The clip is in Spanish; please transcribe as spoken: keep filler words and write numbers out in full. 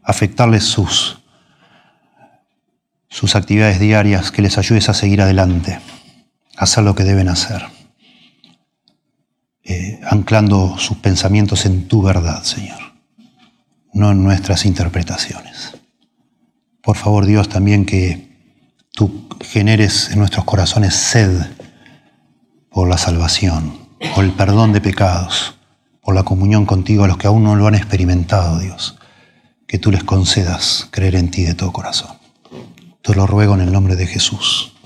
afectarles sus, sus actividades diarias, que les ayudes a seguir adelante, a hacer lo que deben hacer, eh, anclando sus pensamientos en tu verdad, Señor, no en nuestras interpretaciones. Por favor, Dios, también que tú generes en nuestros corazones sed por la salvación, por el perdón de pecados, por la comunión contigo a los que aún no lo han experimentado, Dios. Que tú les concedas creer en ti de todo corazón. Te lo ruego en el nombre de Jesús.